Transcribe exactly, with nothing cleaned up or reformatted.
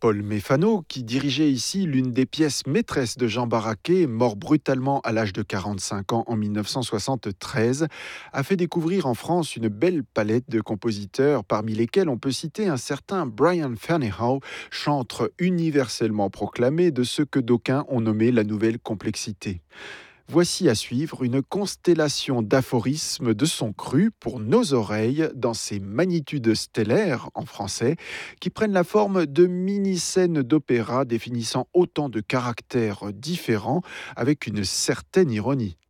Paul Méfano, qui dirigeait ici l'une des pièces maîtresses de Jean Barraquet, mort brutalement à l'âge de quarante-cinq ans en mille neuf cent soixante-treize, a fait découvrir en France une belle palette de compositeurs, parmi lesquels on peut citer un certain Brian Ferneyhough, chantre universellement proclamé de ce que d'aucuns ont nommé la nouvelle complexité. Voici à suivre une constellation d'aphorismes de son cru pour nos oreilles dans ces magnitudes stellaires, en français, qui prennent la forme de mini-scènes d'opéra définissant autant de caractères différents avec une certaine ironie.